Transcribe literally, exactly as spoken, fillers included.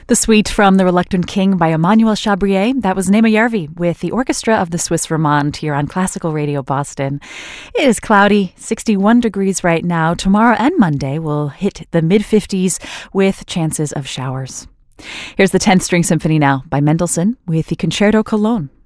The suite from The Reluctant King by Emmanuel Chabrier. That was Nema Järvi with the Orchestra of the Swiss Romande here on Classical Radio Boston. It is cloudy, sixty-one degrees right now. Tomorrow and Monday will hit the mid-fifties with chances of showers. Here's the tenth String Symphony now by Mendelssohn with the Concerto Cologne.